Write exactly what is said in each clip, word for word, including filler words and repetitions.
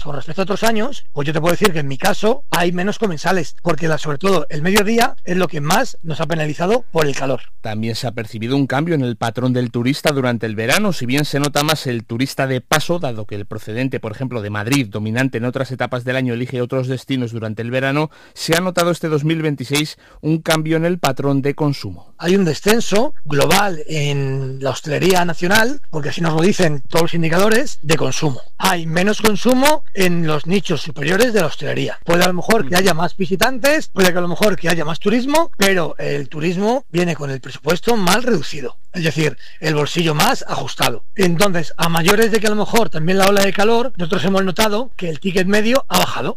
Con respecto a otros años, pues yo te puedo decir que en mi caso hay menos comensales, porque la, sobre todo el mediodía es lo que más nos ha penalizado por el calor. También se ha percibido un cambio en el patrón del turista durante el verano, si bien se nota más el turista de paso, dado que el procedente, por ejemplo, de Madrid, dominante en otras etapas del año, elige otros destinos durante el verano, se ha notado este dos mil veintiséis un cambio en el patrón de consumo. Hay un descenso global en la hostelería nacional, porque así nos lo dicen todos los indicadores, de consumo. Hay menos consumo en los nichos superiores de la hostelería. Puede a lo mejor que haya más visitantes, puede que a lo mejor que haya más turismo, pero el turismo viene con el presupuesto más reducido, es decir, el bolsillo más ajustado. Entonces, a mayores de que a lo mejor también la ola de calor, nosotros hemos notado que el ticket medio ha bajado.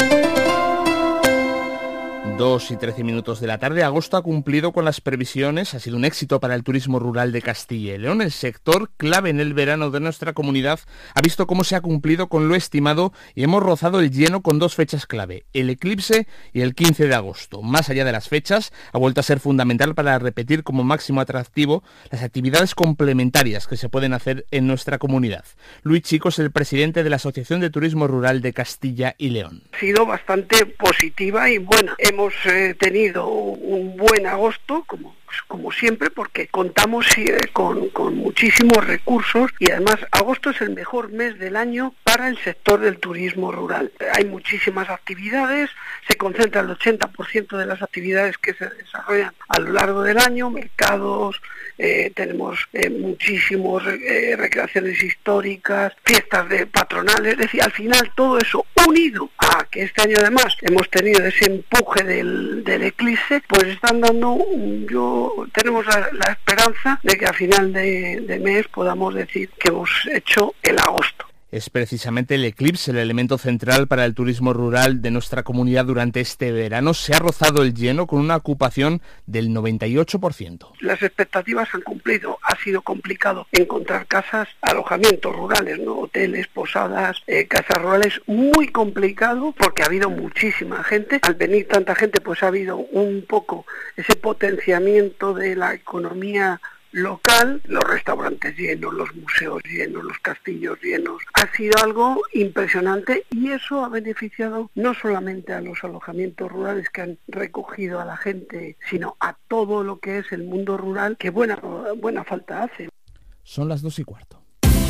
dos y trece minutos de la tarde, agosto ha cumplido con las previsiones, ha sido un éxito para el turismo rural de Castilla y León. El sector clave en el verano de nuestra comunidad ha visto cómo se ha cumplido con lo estimado y hemos rozado el lleno con dos fechas clave, el eclipse y el quince de agosto. Más allá de las fechas, ha vuelto a ser fundamental para repetir como máximo atractivo las actividades complementarias que se pueden hacer en nuestra comunidad. Luis Chico es el presidente de la Asociación de Turismo Rural de Castilla y León. Ha sido bastante positiva y buena. Hemos eh, tenido un buen agosto, como como siempre, porque contamos eh, con, con muchísimos recursos y además agosto es el mejor mes del año para el sector del turismo rural. Hay muchísimas actividades, se concentra el ochenta por ciento de las actividades que se desarrollan a lo largo del año, mercados, eh, tenemos eh, muchísimos eh, recreaciones históricas, fiestas de patronales, es decir, al final todo eso unido a que este año además hemos tenido ese empuje del, del eclipse, pues están dando un, yo tenemos la, la esperanza de que a final de, de mes podamos decir que hemos hecho el agosto. Es precisamente el eclipse el elemento central para el turismo rural de nuestra comunidad durante este verano. Se ha rozado el lleno con una ocupación del noventa y ocho por ciento. Las expectativas han cumplido. Ha sido complicado encontrar casas, alojamientos rurales, ¿no? Hoteles, posadas, eh, casas rurales, muy complicado porque ha habido muchísima gente. Al venir tanta gente, pues ha habido un poco ese potenciamiento de la economía local, los restaurantes llenos, los museos llenos, los castillos llenos. Ha sido algo impresionante y eso ha beneficiado no solamente a los alojamientos rurales que han recogido a la gente, sino a todo lo que es el mundo rural, que buena, buena falta hace. Son las dos y cuarto.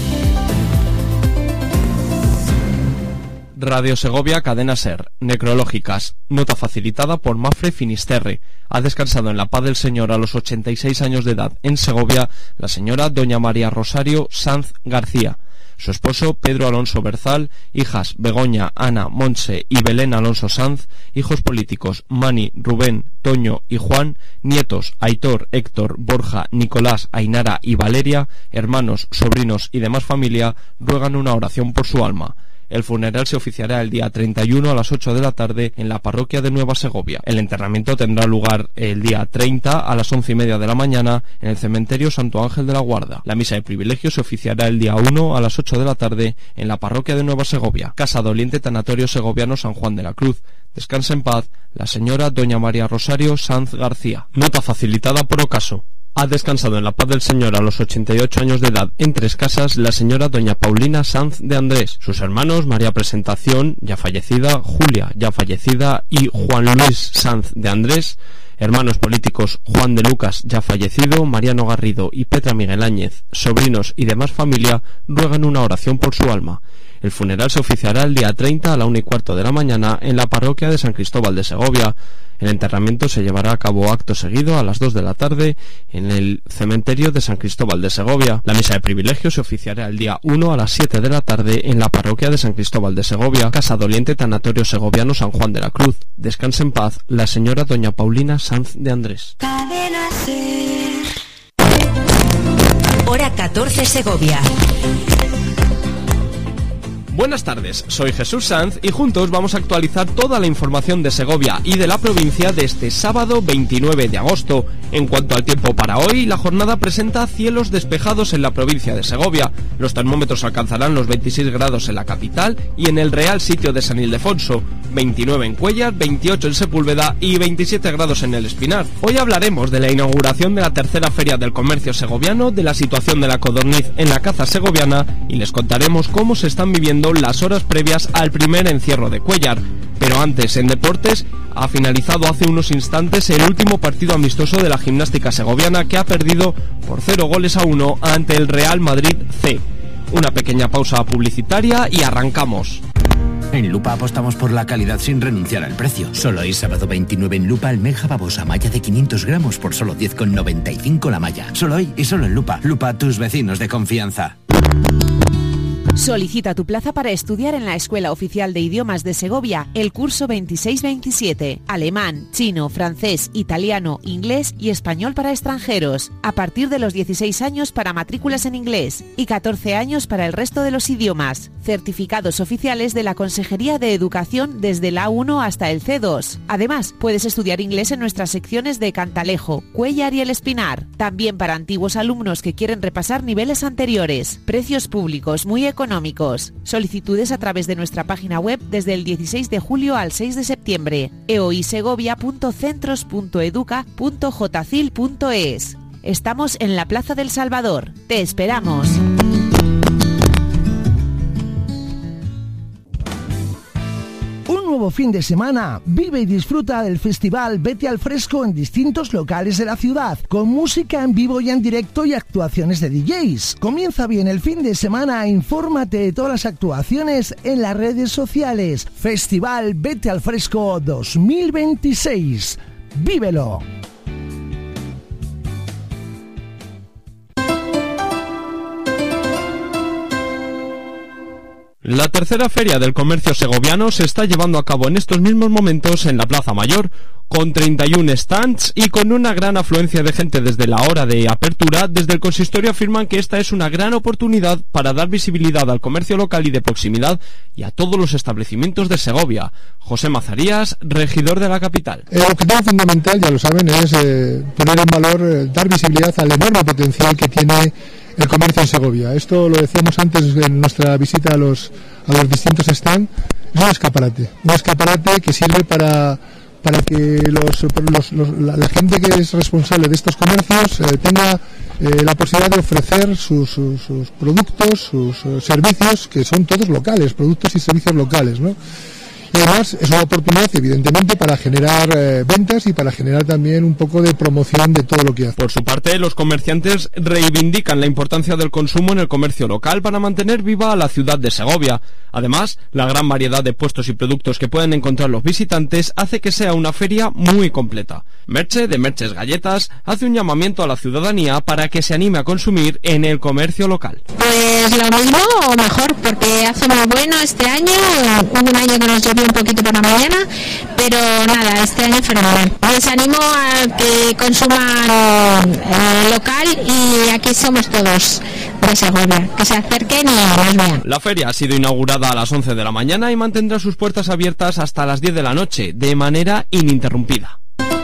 Radio Segovia, Cadena Ser, Necrológicas, nota facilitada por Mafre Finisterre. Ha descansado en la paz del Señor a los ochenta y seis años de edad en Segovia la señora doña María Rosario Sanz García. Su esposo, Pedro Alonso Berzal, hijas Begoña, Ana, Montse y Belén Alonso Sanz, hijos políticos Mani, Rubén, Toño y Juan, nietos Aitor, Héctor, Borja, Nicolás, Ainara y Valeria, hermanos, sobrinos y demás familia, ruegan una oración por su alma. El funeral se oficiará el día treinta y uno a las ocho de la tarde en la parroquia de Nueva Segovia. El enterramiento tendrá lugar el día treinta a las once y media de la mañana en el cementerio Santo Ángel de la Guarda. La misa de privilegio se oficiará el día uno a las ocho de la tarde en la parroquia de Nueva Segovia. Casa Doliente Tanatorio Segoviano San Juan de la Cruz. Descansa en paz la señora doña María Rosario Sanz García. Nota facilitada por ocaso. Ha descansado en la paz del Señor a los ochenta y ocho años de edad en Tres Casas la señora doña Paulina Sanz de Andrés. Sus hermanos María Presentación, ya fallecida, Julia, ya fallecida, y Juan Luis Sanz de Andrés. Hermanos políticos Juan de Lucas, ya fallecido, Mariano Garrido y Petra Miguel Áñez, sobrinos y demás familia, ruegan una oración por su alma. El funeral se oficiará el día treinta a la una y cuarto de la mañana en la parroquia de San Cristóbal de Segovia. El enterramiento se llevará a cabo acto seguido a las dos de la tarde en el cementerio de San Cristóbal de Segovia. La misa de privilegio se oficiará el día uno a las siete de la tarde en la parroquia de San Cristóbal de Segovia. Casa Doliente Tanatorio Segoviano San Juan de la Cruz. Descanse en paz la señora doña Paulina Sanz de Andrés. Hora catorce Segovia. Buenas tardes, soy Jesús Sanz y juntos vamos a actualizar toda la información de Segovia y de la provincia de este sábado veintinueve de agosto. En cuanto al tiempo para hoy, la jornada presenta cielos despejados en la provincia de Segovia. Los termómetros alcanzarán los veintiséis grados en la capital y en el Real Sitio de San Ildefonso. veintinueve en Cuéllar, veintiocho en Sepúlveda y veintisiete grados en el Espinar. Hoy hablaremos de la inauguración de la tercera Feria del Comercio Segoviano, de la situación de la codorniz en la caza segoviana y les contaremos cómo se están viviendo las horas previas al primer encierro de Cuéllar. Pero antes, en deportes, ha finalizado hace unos instantes el último partido amistoso de la gimnástica segoviana, que ha perdido por cero goles a uno ante el Real Madrid C. Una pequeña pausa publicitaria y arrancamos. En Lupa apostamos por la calidad sin renunciar al precio. Solo hoy, sábado veintinueve, en Lupa, almeja babosa malla de quinientos gramos por solo diez con noventa y cinco la malla. Solo hoy y solo en Lupa. Lupa, tus vecinos de confianza. Solicita tu plaza para estudiar en la Escuela Oficial de Idiomas de Segovia el curso veintiséis veintisiete. Alemán, chino, francés, italiano, inglés y español para extranjeros. A partir de los dieciséis años para matrículas en inglés y catorce años para el resto de los idiomas. Certificados oficiales de la Consejería de Educación desde la A uno hasta el C dos. Además, puedes estudiar inglés en nuestras secciones de Cantalejo, Cuéllar y El Espinar. También para antiguos alumnos que quieren repasar niveles anteriores. Precios públicos muy económicos. Solicitudes a través de nuestra página web desde el dieciséis de julio al seis de septiembre. eoisegovia punto centros punto educa punto jcil punto es. Estamos en la Plaza del Salvador. Te esperamos. Un nuevo fin de semana, vive y disfruta del festival Vete al Fresco en distintos locales de la ciudad, con música en vivo y en directo y actuaciones de D Js. Comienza bien el fin de semana, infórmate de todas las actuaciones en las redes sociales. Festival Vete al Fresco dos mil veintiséis. ¡Vívelo! La tercera Feria del Comercio Segoviano se está llevando a cabo en estos mismos momentos en la Plaza Mayor, con treinta y uno stands y con una gran afluencia de gente desde la hora de apertura. Desde el consistorio afirman que esta es una gran oportunidad para dar visibilidad al comercio local y de proximidad y a todos los establecimientos de Segovia. José Mazarías, regidor de la capital. El objetivo fundamental, ya lo saben, es eh, poner en valor, eh, dar visibilidad al enorme potencial que tiene el comercio en Segovia. Esto lo decíamos antes en nuestra visita a los, a los distintos stands. Es un escaparate, un escaparate que sirve para, para que los, los, los, la, la gente que es responsable de estos comercios eh, tenga eh, la posibilidad de ofrecer sus, sus, sus productos, sus uh, servicios, que son todos locales, productos y servicios locales, ¿no? Y además es una oportunidad, evidentemente, para generar eh, ventas y para generar también un poco de promoción de todo lo que hace. Por su parte, los comerciantes reivindican la importancia del consumo en el comercio local para mantener viva a la ciudad de Segovia. Además, la gran variedad de puestos y productos que pueden encontrar los visitantes hace que sea una feria muy completa. Merche, de Merches Galletas, hace un llamamiento a la ciudadanía para que se anime a consumir en el comercio local. Pues lo mismo o mejor, porque hace muy bueno este año, un año que nos llovió un poquito por la mañana, pero nada, este año fenomenal. Les animo a que consuman eh, local y aquí somos todos de Segovia, que se acerquen y nos vean. La feria ha sido inaugurada a las once de la mañana y mantendrá sus puertas abiertas hasta las diez de la noche, de manera ininterrumpida.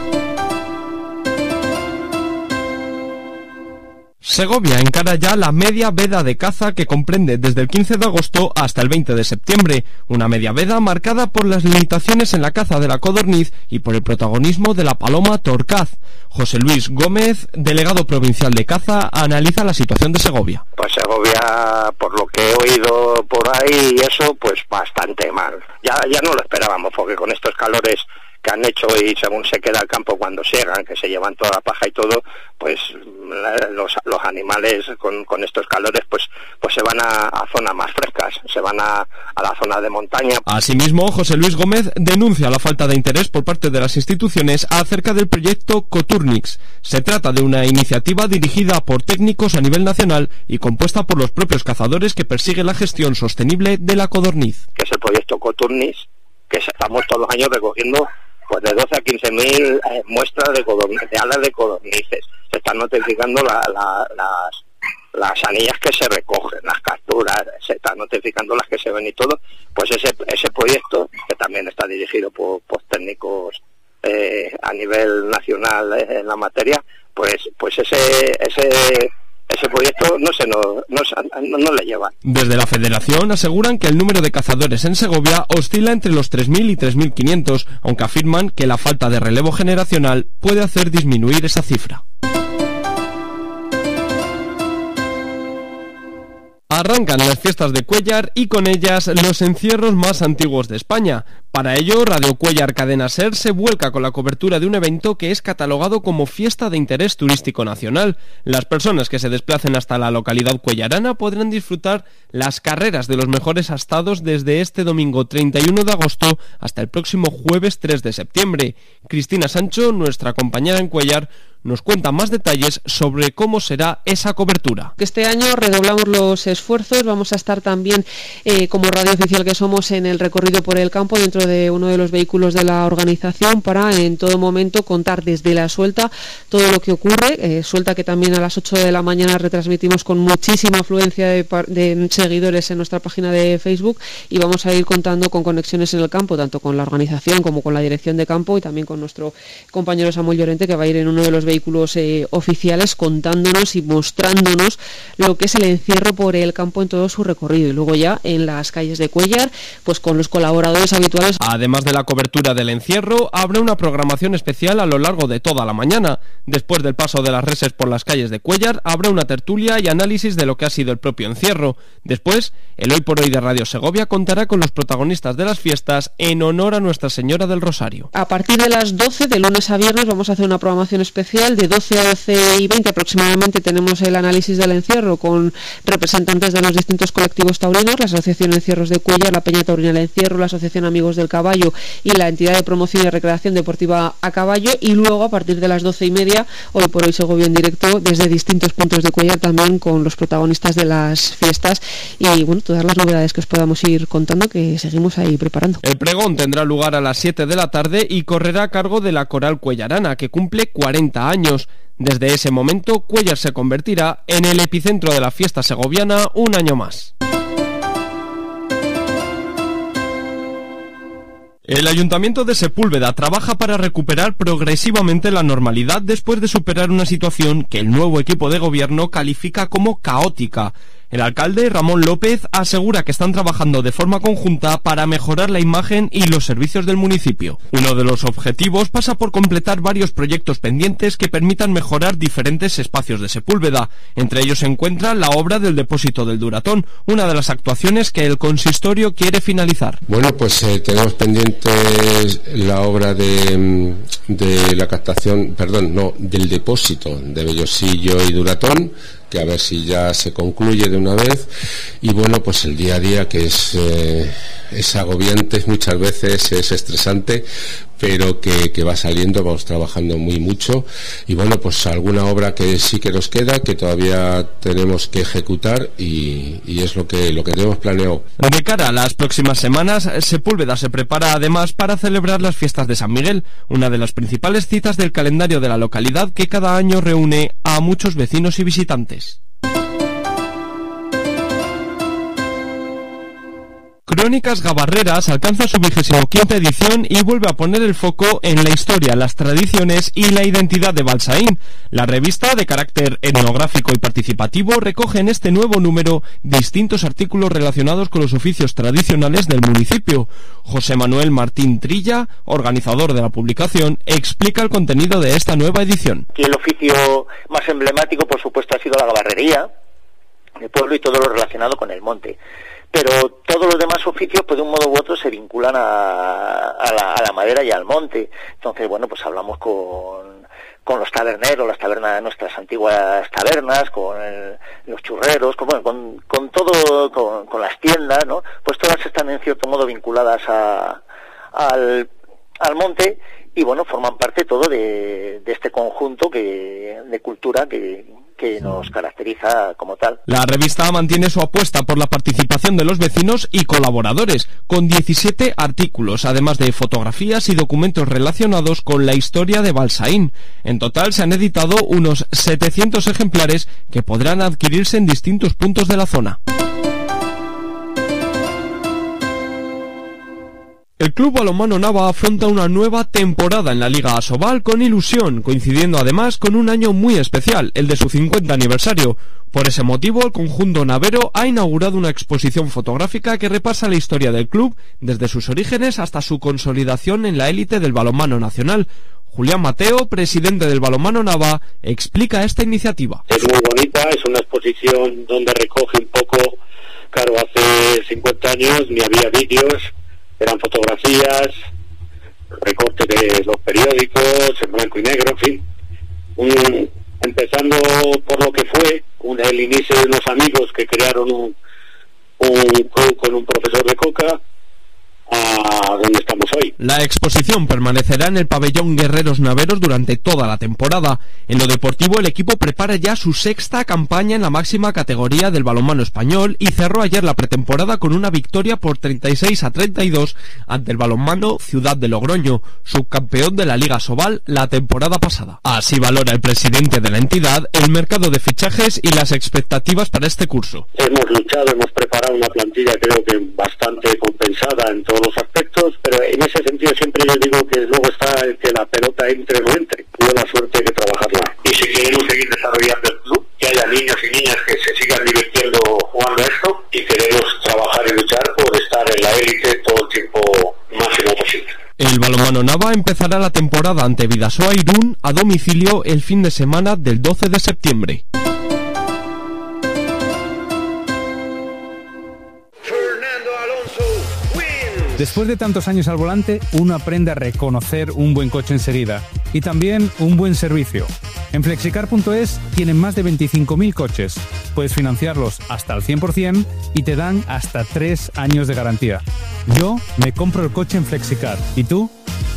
Segovia encara ya la media veda de caza, que comprende desde el quince de agosto hasta el veinte de septiembre, una media veda marcada por las limitaciones en la caza de la codorniz y por el protagonismo de la paloma torcaz. José Luis Gómez, delegado provincial de caza, analiza la situación de Segovia. Pues Segovia, por lo que he oído por ahí y eso, pues bastante mal. Ya, ya no lo esperábamos, porque con estos calores que han hecho y según se queda el campo cuando siegan, que se llevan toda la paja y todo, pues los, los animales con, con estos calores pues pues se van a, a zonas más frescas, se van a, a la zona de montaña. Asimismo, José Luis Gómez denuncia la falta de interés por parte de las instituciones acerca del proyecto Coturnix. Se trata de una iniciativa dirigida por técnicos a nivel nacional y compuesta por los propios cazadores, que persigue la gestión sostenible de la codorniz. Que es el proyecto Coturnix, que estamos todos los años recogiendo pues de doce a quince mil eh, muestras de, de alas de codornices. Se están notificando la, la, las, las anillas que se recogen, las capturas, se están notificando las que se ven y todo. Pues ese ese proyecto, que también está dirigido por, por técnicos eh, a nivel nacional eh, en la materia, pues pues ese ese ese proyecto no se nos, no, no, no le lleva. Desde la Federación aseguran que el número de cazadores en Segovia oscila entre los tres mil y tres mil quinientos, aunque afirman que la falta de relevo generacional puede hacer disminuir esa cifra. Arrancan las fiestas de Cuéllar y con ellas los encierros más antiguos de España. Para ello, Radio Cuéllar Cadena Ser se vuelca con la cobertura de un evento que es catalogado como fiesta de interés turístico nacional. Las personas que se desplacen hasta la localidad cuellarana podrán disfrutar las carreras de los mejores astados desde este domingo treinta y uno de agosto hasta el próximo jueves tres de septiembre. Cristina Sancho, nuestra compañera en Cuéllar, nos cuenta más detalles sobre cómo será esa cobertura. Este año redoblamos los esfuerzos, vamos a estar también eh, como radio oficial que somos en el recorrido por el campo dentro de uno de los vehículos de la organización para en todo momento contar desde la suelta todo lo que ocurre, eh, suelta que también a las ocho de la mañana retransmitimos con muchísima afluencia de, de seguidores en nuestra página de Facebook y vamos a ir contando con conexiones en el campo, tanto con la organización como con la dirección de campo y también con nuestro compañero Samuel Llorente, que va a ir en uno de los vehículos vehículos eh, oficiales contándonos y mostrándonos lo que es el encierro por el campo en todo su recorrido y luego ya en las calles de Cuéllar pues con los colaboradores habituales. Además de la cobertura del encierro, habrá una programación especial a lo largo de toda la mañana. Después del paso de las reses por las calles de Cuéllar, habrá una tertulia y análisis de lo que ha sido el propio encierro. Después, el Hoy por Hoy de Radio Segovia contará con los protagonistas de las fiestas en honor a Nuestra Señora del Rosario. A partir de las doce, de lunes a viernes, vamos a hacer una programación especial. De doce a doce y veinte aproximadamente tenemos el análisis del encierro con representantes de los distintos colectivos taurinos, la Asociación Encierros de Cuéllar, la Peña Taurina del Encierro, la Asociación Amigos del Caballo y la Entidad de Promoción y Recreación Deportiva a Caballo, y luego a partir de las doce y media, Hoy por Hoy Segovia en directo desde distintos puntos de Cuéllar también con los protagonistas de las fiestas y bueno, todas las novedades que os podamos ir contando que seguimos ahí preparando. El pregón tendrá lugar a las siete de la tarde y correrá a cargo de la Coral Cuellarana, que cumple cuarenta años. Desde ese momento, Cuéllar se convertirá en el epicentro de la fiesta segoviana un año más. El Ayuntamiento de Sepúlveda trabaja para recuperar progresivamente la normalidad después de superar una situación que el nuevo equipo de gobierno califica como caótica. El alcalde, Ramón López, asegura que están trabajando de forma conjunta para mejorar la imagen y los servicios del municipio. Uno de los objetivos pasa por completar varios proyectos pendientes que permitan mejorar diferentes espacios de Sepúlveda. Entre ellos se encuentra la obra del depósito del Duratón, una de las actuaciones que el consistorio quiere finalizar. Bueno, pues eh, tenemos pendientes la obra de, de la captación, perdón, no, del depósito de Bellosillo y Duratón, que a ver si ya se concluye de una vez, y bueno, pues el día a día que es, eh, es agobiante, muchas veces es estresante, pero que, que va saliendo, vamos trabajando muy mucho, y bueno, pues alguna obra que sí que nos queda, que todavía tenemos que ejecutar, y, y es lo que, lo que tenemos planeado. De cara a las próximas semanas, Sepúlveda se prepara además para celebrar las fiestas de San Miguel, una de las principales citas del calendario de la localidad que cada año reúne a muchos vecinos y visitantes. Crónicas Gabarreras alcanza su vigésimo quinta edición y vuelve a poner el foco en la historia, las tradiciones y la identidad de Balsaín. La revista, de carácter etnográfico y participativo, recoge en este nuevo número distintos artículos relacionados con los oficios tradicionales del municipio. José Manuel Martín Trilla, organizador de la publicación, explica el contenido de esta nueva edición. Y el oficio más emblemático, por supuesto, ha sido la gabarrería del pueblo y todo lo relacionado con el monte. Pero todos los demás oficios, pues de un modo u otro, se vinculan a, a, la, a la madera y al monte. Entonces, bueno, pues hablamos con, con los taberneros, las tabernas, nuestras antiguas tabernas, con el, los churreros, con, bueno, con, con todo, con, con las tiendas, ¿no? Pues todas están en cierto modo vinculadas a, al, al monte y, bueno, forman parte todo de, de este conjunto que, de cultura que... que nos caracteriza como tal. La revista mantiene su apuesta por la participación de los vecinos y colaboradores, con diecisiete artículos, además de fotografías y documentos relacionados con la historia de Balsaín. En total se han editado unos setecientos ejemplares que podrán adquirirse en distintos puntos de la zona. El Club Balonmano Nava afronta una nueva temporada en la Liga Asobal con ilusión, coincidiendo además con un año muy especial, el de su cincuenta aniversario. Por ese motivo, el conjunto navero ha inaugurado una exposición fotográfica que repasa la historia del club desde sus orígenes hasta su consolidación en la élite del balonmano nacional. Julián Mateo, presidente del Balonmano Nava, explica esta iniciativa. Es muy bonita, es una exposición donde recoge un poco, claro, hace cincuenta años ni había vídeos, eran fotografías, recortes de los periódicos, en blanco y negro, en fin. Un, empezando por lo que fue un, el inicio de unos amigos que crearon un, un club con un profesor de coca, a donde estamos hoy. La exposición permanecerá en el pabellón Guerreros Naveros durante toda la temporada. En lo deportivo, el equipo prepara ya su sexta campaña en la máxima categoría del balonmano español y cerró ayer la pretemporada con una victoria por treinta y seis a treinta y dos ante el balonmano Ciudad de Logroño, subcampeón de la Liga Asobal la temporada pasada. Así valora el presidente de la entidad el mercado de fichajes y las expectativas para este curso. Hemos luchado, hemos preparado una plantilla creo que bastante compensada en todo los aspectos, pero en ese sentido siempre yo digo que luego está el que la pelota entre o no entre. Tuve la suerte de trabajarla. Y si queremos seguir desarrollando el club, que haya niños y niñas que se sigan divirtiendo jugando a esto, y queremos trabajar y luchar por estar en la élite todo el tiempo máximo posible. El Balonmano Nava empezará la temporada ante Bidasoa Irún a domicilio el fin de semana del doce de septiembre. Después de tantos años al volante, uno aprende a reconocer un buen coche enseguida y también un buen servicio. En flexicar punto es tienen más de veinticinco mil coches. Puedes financiarlos hasta el cien por ciento y te dan hasta tres años de garantía. Yo me compro el coche en Flexicar. ¿Y tú?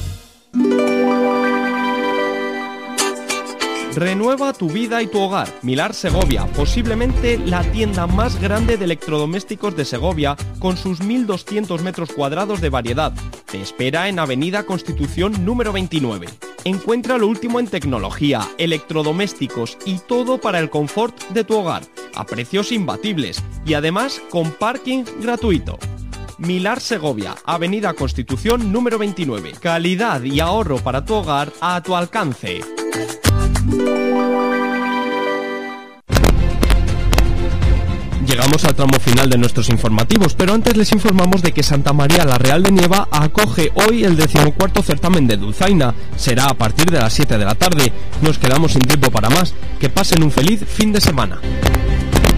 Renueva tu vida y tu hogar. Milar Segovia, posiblemente la tienda más grande de electrodomésticos de Segovia, con sus mil doscientos metros cuadrados de variedad. Te espera en Avenida Constitución número veintinueve. Encuentra lo último en tecnología, electrodomésticos y todo para el confort de tu hogar, a precios imbatibles y además con parking gratuito. Milar Segovia, Avenida Constitución número veintinueve. Calidad y ahorro para tu hogar a tu alcance. Llegamos al tramo final de nuestros informativos, pero antes les informamos de que Santa María la Real de Nieva acoge hoy el decimocuarto certamen de Dulzaina. Será a partir de las siete de la tarde. Nos quedamos sin tiempo para más. Que pasen un feliz fin de semana.